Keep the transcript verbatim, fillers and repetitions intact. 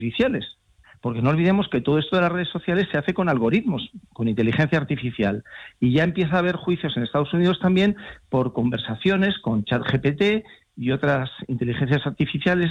artificiales. Porque no olvidemos que todo esto de las redes sociales se hace con algoritmos, con inteligencia artificial. Y ya empieza a haber juicios en Estados Unidos también por conversaciones con ChatGPT y otras inteligencias artificiales